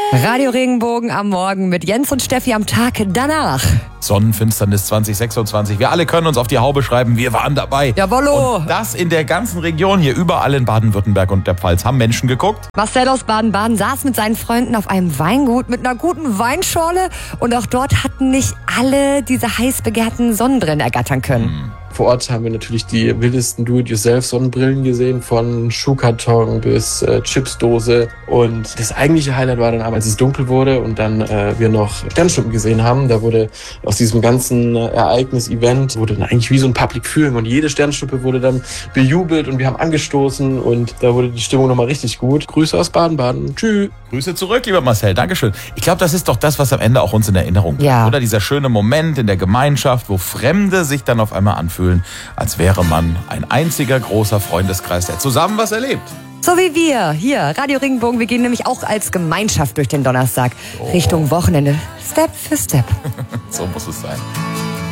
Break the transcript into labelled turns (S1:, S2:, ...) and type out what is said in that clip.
S1: Radio Regenbogen am Morgen mit Jens und Steffi am Tag danach.
S2: Sonnenfinsternis 2026. Wir alle können uns auf die Haube schreiben, wir waren dabei.
S1: Jawollo.
S2: Und das in der ganzen Region, hier überall in Baden-Württemberg und der Pfalz haben Menschen geguckt.
S1: Marcel aus Baden-Baden saß mit seinen Freunden auf einem Weingut mit einer guten Weinschorle und auch dort hatten nicht alle diese heiß begehrten Sonnenbrillen ergattern können.
S3: Vor Ort haben wir natürlich die wildesten Do-it-yourself-Sonnenbrillen gesehen, von Schuhkarton bis Chipsdose. Und das eigentliche Highlight war dann aber, als es dunkel wurde und dann wir noch Sternschnuppen gesehen haben. Da wurde aus diesem ganzen Ereignis-Event wurde dann eigentlich wie so ein Public Viewing und jede Sternschnuppe wurde dann bejubelt und wir haben angestoßen und da wurde die Stimmung nochmal richtig gut. Grüße aus Baden-Baden. Tschüss.
S2: Grüße zurück, lieber Marcel. Dankeschön. Ich glaube, das ist doch das, was am Ende auch uns in Erinnerung bleibt.
S1: Ja.
S2: Oder dieser schöne Moment in der Gemeinschaft, wo Fremde sich dann auf einmal anfühlen, als wäre man ein einziger großer Freundeskreis, der zusammen was erlebt.
S1: So wie wir hier, Radio Regenbogen. Wir gehen nämlich auch als Gemeinschaft durch den Donnerstag Richtung Wochenende. Step für Step.
S2: So muss es sein.